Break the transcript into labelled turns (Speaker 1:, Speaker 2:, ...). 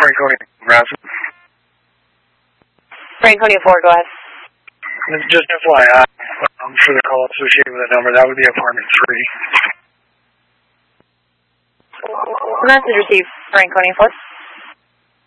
Speaker 1: Franconia, Nebraska.
Speaker 2: Franconia 4, go ahead.
Speaker 1: Just FYI, for the call associated with that number, that would be apartment 3.
Speaker 2: Message received, Franconia 4.